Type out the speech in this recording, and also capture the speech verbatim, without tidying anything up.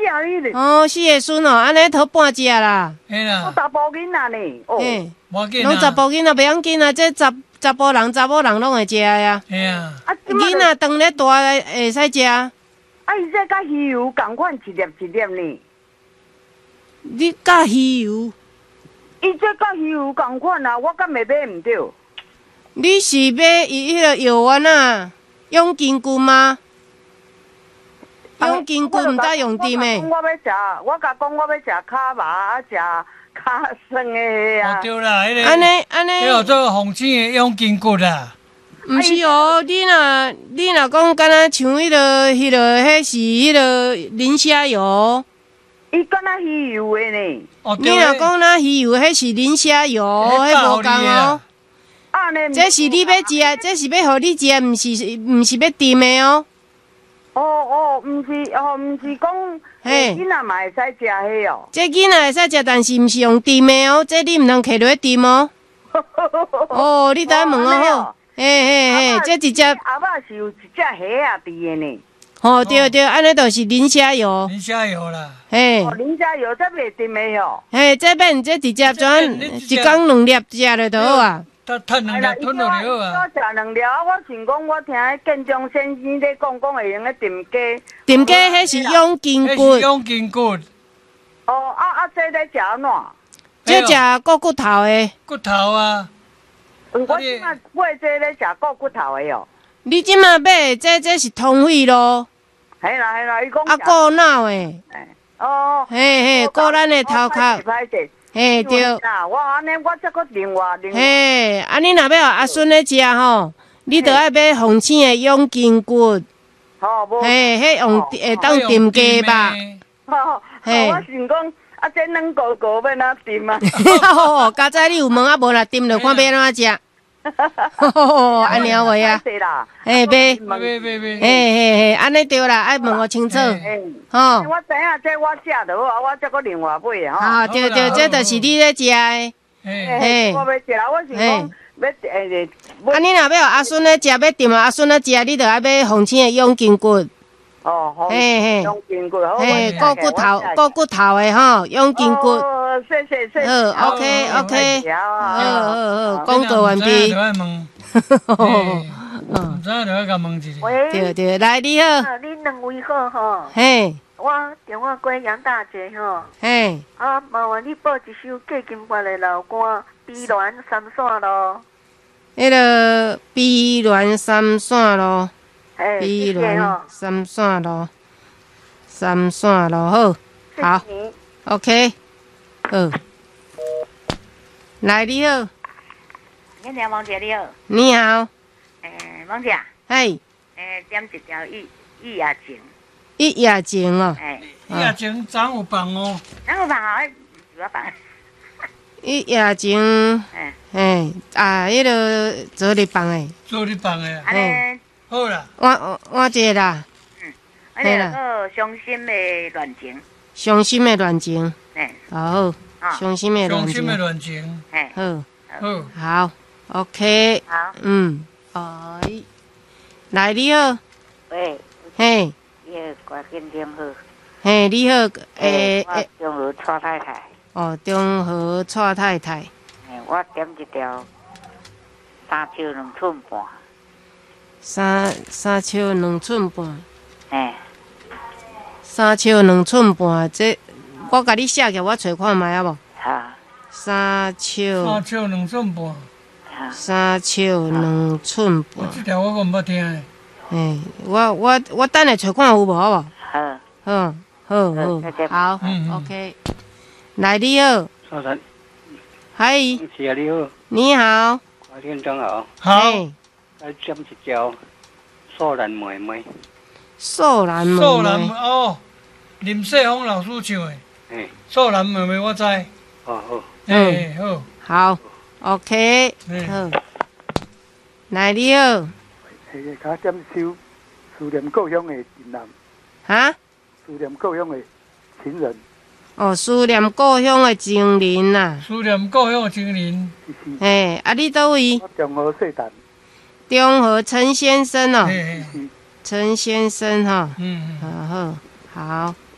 啊你咧。 哦，四个孙哦，安尼头半只啦。 嘿啦。 我查甫囡仔呢。哦。 嘿， 无要紧拢查甫囡仔袂要紧啊，这查查甫人、查某人拢会食呀。 嘿啊。 啊， 囡仔当咧大会使食。啊， 伊这甲鱼油共款一粒一粒呢。 你甲鱼油？ 伊这甲鱼油共款啊，我敢会买唔对。 你是买伊迄个药丸啊？用筋骨吗？用筋骨毋知用甜诶。 我要食，我甲讲我要食卡麻，啊食卡酸诶啊。 哦对啦，迄个。 安尼安尼。 迄个做红青诶用筋骨啦。 毋是哦，你若你若讲敢若像迄个迄个，迄是迄个磷虾油。 伊敢若鱼油诶呢。 哦， 你若讲若鱼油，迄是磷虾油，迄无共哦。 啊呢？ 这是你要食，这是要互你食，毋是毋是要甜的哦。 哦哦，毋是哦，毋是讲囡仔嘛会使食迄哦。 这囡仔会使食，但是毋是用甜的哦，这你毋通摕落去甜哦。哦，你等问哦好。嘿嘿嘿，这一只阿爸是有一只虾啊伫的呢。 哦对对，安尼就是磷虾油。 磷虾油啦。 嘿。 哦，磷虾油这袂甜的哟。 嘿，这边这直接转一缸两粒食就就好啊。 吞吞两粒吞落就好啊。 我食两粒，我想讲，我听迄建中先生咧讲讲会用咧炖鸡。 炖鸡迄是用筋骨。 用筋骨。 哦啊啊，这咧食安怎？ 这食骨骨头的。 骨头啊。 我即马买这咧食骨骨头的哦。 你即马买这这是通肺咯。 系啦系啦，伊讲。 啊，顾脑的。 哦。 嘿嘿，顾咱的头壳。嘿对。 我安尼我则搁另外另外。 嘿，啊你若要阿孙咧食吼，你着爱买红青的用筋骨。 吼，无。 嘿，迄用会当炖鸡吧。 吼，嘿。我想讲。啊，这软糊糊要哪炖啊？ 哦，加早你有问啊，无啦，炖着看要安怎食。哦，安尼话啊。嘿，买。 买买买买。 嘿嘿嘿，安尼对啦，爱问我清楚。 吼。我知影这我食就好，我再搁另外买啊。 啊，对对，这就是你咧食的。 嘿。我要食，我是讲要诶。 啊，你若要阿孙咧食，要炖啊，阿孙咧食，你着爱买红青的用筋骨。 哦， 嘿嘿， 用筋骨， 嘿，骨骨头，骨骨头的吼，用筋骨。 哦，谢谢谢谢。 好 ，OK OK，好好好，讲过完毕。 嗯，唔知就要甲问一下。 喂， 对对，来你好。 你两位好吼。 嘿。 我电话过杨大姐吼。 嘿。 啊，麻烦你播一首郭金发的老歌《碧鸾三线路》。 迄个碧鸾三线路。碧鸾三线路，三线路好，好 ，OK， 好，来你好， 你好，王姐你好， 你好， 诶，王姐， 嘿， 诶，点一条一一夜情， 一夜情哦， 诶， 一夜情怎有放哦？ 怎有放哦？是我放。 一夜情，嘿，啊，迄个昨日放诶， 昨日放诶， 嘿。 好啦， 我我这啦， 嗯，迄个伤心的恋情， 伤心的恋情， 哎， 好，伤心的恋情， 伤心的恋情， 哎， 好， 好， 好 ，OK， 好， 嗯，哎，来你好， 喂， 嘿， 你好，关金天好， 嘿，你好，诶诶，中和蔡太太， 哦，中和蔡太太， 诶，我点一条三尺两寸半。 三三尺两寸半， 哎， 三尺两寸半，这我甲你写起，我找看卖啊无？ 好， 三尺， 三尺两寸半， 三尺两寸半。 这条我讲捌听诶。 嘿，我我我等下找看有无好无？ 好， 好，好好好，OK。来你好， 早晨， 嗨， 是啊，你好， 你好， 华天中好， 好。 来点一条素兰妹妹。 素兰妹妹。 素兰哦，林世峰老师唱的。 嘿。 素兰妹妹我知。 哦好。 哎好。 好 ，OK， 好。来你好。 是个点首思念故乡的情人。 哈？ 思念故乡的情人。 哦，思念故乡的情人呐。 思念故乡的情人。 嘿，啊，你倒位？ 我中和细蛋。 中和陈先生哦，陈先生哈， 嗯， 好好好。